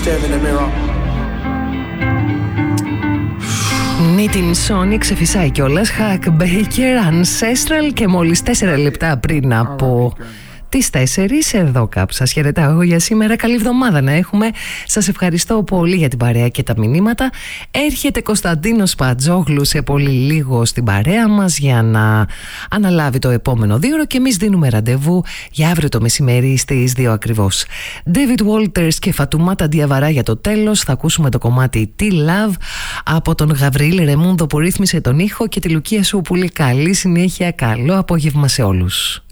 Stare in the mirror. Νίτιν Σόνι ξεφυσάει κιόλας. Hack Baker, Ancestral και μόλις 4 λεπτά πριν από τις 4 εδώ κάπου σας χαιρετάω εγώ για σήμερα. Καλή εβδομάδα να έχουμε. Σας ευχαριστώ πολύ για την παρέα και τα μηνύματα. Έρχεται Κωνσταντίνος Πατζόγλου σε πολύ λίγο στην παρέα μας για να αναλάβει το επόμενο 2ωρο και εμείς δίνουμε ραντεβού για αύριο το μεσημέρι στις 2 ακριβώς. David Walters και Φατουμάτα Διαβαρά για το τέλος. Θα ακούσουμε το κομμάτι T-Love από τον Γαβριήλ Ρεμούντο που ρύθμισε τον ήχο και τη Λουκία Σουπούλη. Καλή συνέχεια, καλό απόγευμα σε όλους.